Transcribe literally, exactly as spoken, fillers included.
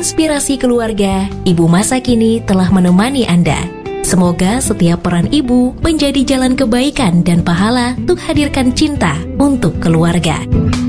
Inspirasi Keluarga, ibu masa kini telah menemani Anda. Semoga setiap peran ibu menjadi jalan kebaikan dan pahala untuk hadirkan cinta untuk keluarga.